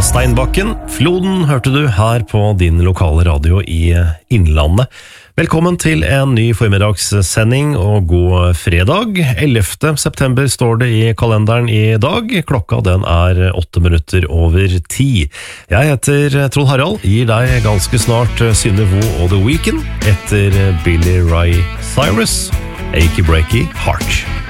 av Steinbakken. Floden hørte du her på din lokale radio i Innlandet. Velkommen til en ny formidagssending og god fredag. 11. september står det i kalenderen i dag. Klokka den er 8:08. Jeg heter Trond Harald, gir deg ganske snart Synne Vo og The Weeknd etter Billy Ray Cyrus, Achy Breaky Heart.